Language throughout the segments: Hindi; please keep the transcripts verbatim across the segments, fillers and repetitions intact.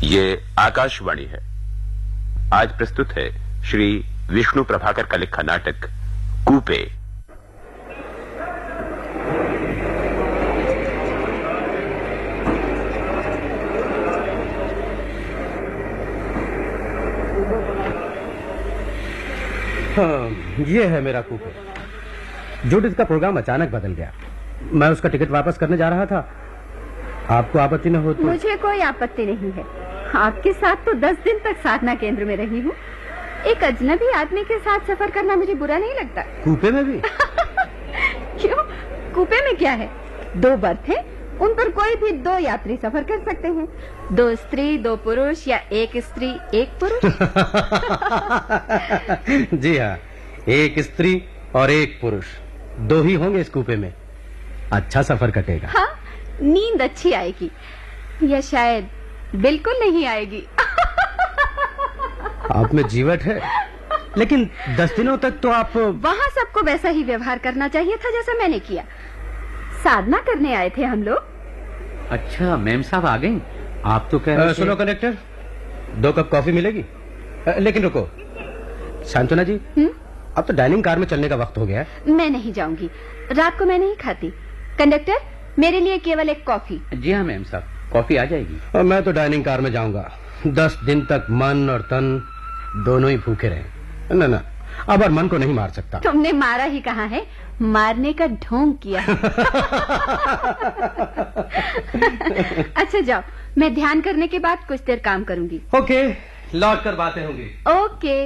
ये आकाशवाणी है। आज प्रस्तुत है श्री विष्णु प्रभाकर का लिखा नाटक कूपे। हाँ, ये है मेरा कूपे। जुडिथ का प्रोग्राम अचानक बदल गया। मैं उसका टिकट वापस करने जा रहा था। आपको आपत्ति न हो तो? मुझे कोई आपत्ति नहीं है। आपके साथ तो दस दिन तक साधना केंद्र में रही हूँ। एक अजनबी आदमी के साथ सफर करना मुझे बुरा नहीं लगता। कूपे में भी? क्यों? कूपे में क्या है? दो बर्थ हैं, उन पर कोई भी दो यात्री सफर कर सकते हैं। दो स्त्री दो पुरुष या एक स्त्री एक पुरुष। जी हाँ, एक स्त्री और एक पुरुष, दो ही होंगे इस कूपे में। अच्छा सफर कटेगा। हाँ, नींद अच्छी आएगी या शायद बिल्कुल नहीं आएगी। आप में जीवट है, लेकिन दस दिनों तक तो आप वहाँ सबको वैसा ही व्यवहार करना चाहिए था जैसा मैंने किया। साधना करने आए थे हम लोग। अच्छा, मैम साहब आ गई। आप तो कह रहे थे। सुनो कंडक्टर, दो कप कॉफी मिलेगी? आ, लेकिन रुको शांतना जी, हुँ? अब तो डाइनिंग कार में चलने का वक्त हो गया है। मैं नहीं जाऊंगी, रात को मैं नहीं खाती। कंडक्टर, मेरे लिए केवल एक कॉफी। जी हाँ मैम साहब, कॉफी आ जाएगी। और मैं तो डाइनिंग कार में जाऊंगा। दस दिन तक मन और तन दोनों ही भूखे रहे। ना ना, अब और मन को नहीं मार सकता। तुमने मारा ही कहाँ है, मारने का ढोंग किया। अच्छा जाओ, मैं ध्यान करने के बाद कुछ देर काम करूंगी। ओके, लौट कर बातें होंगी। ओके।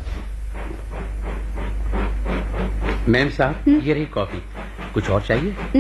मैम साहब, ये रही कॉफी। कुछ और चाहिए?